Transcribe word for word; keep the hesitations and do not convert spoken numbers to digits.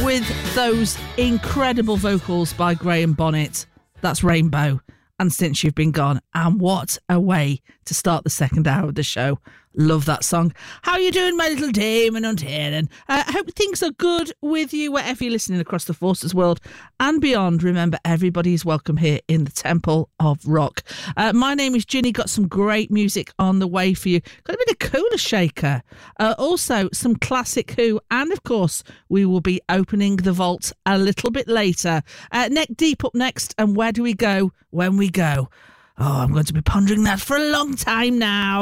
with those incredible vocals by Graham Bonnet. That's Rainbow. And Since You've Been Gone. And what a way to start the second hour of the show. Love that song. How are you doing, my little Damon Untaran? Uh, I hope things are good with you wherever you're listening across the Forces world and beyond. Remember, everybody is welcome here in the Temple of Rock. Uh, my name is Ginny. Got some great music on the way for you. Got a bit of Cooler Shaker. Uh, also, some classic Who. And, of course, we will be opening the vault a little bit later. Uh, Neck Deep up next. And where do we go when we go? Oh, I'm going to be pondering that for a long time now.